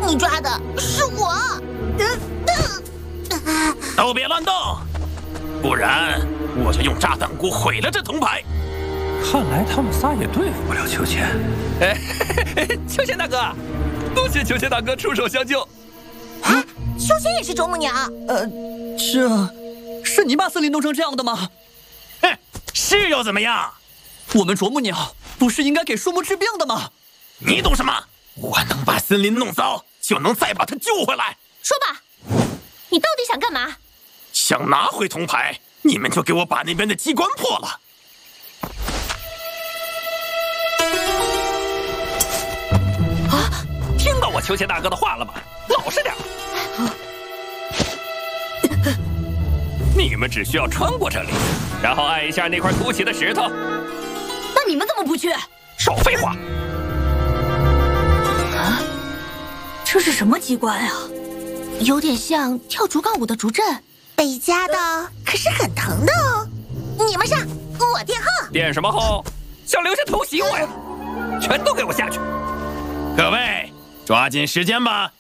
你抓的是我。 都别乱动，不然我就用炸弹锅毁了这铜牌。 看来他们仨也对付不了秋千。 秋千大哥，多谢秋千大哥出手相救。 啊，秋千也是啄木鸟？ 是你把森林弄成这样的吗？ 哼，是又怎么样？ 我们啄木鸟不是应该给树木治病的吗？ 你懂什么？我能把森林弄糟，就能再把它救回来。 说吧，你到底想干嘛？ 想拿回铜牌，你们就给我把那边的机关破了。 啊！听到我秋千大哥的话了吗？老实点。你们只需要穿过这里，然后按一下那块凸起的石头。 那你们怎么不去？ 少废话！ 啊，这是什么机关啊？有点像跳竹杠舞的竹阵。被夹到可是很疼的哦。你们上，我垫后。 垫什么后？想留下头袭我呀？全都给我下去！ 各位，抓紧时间吧，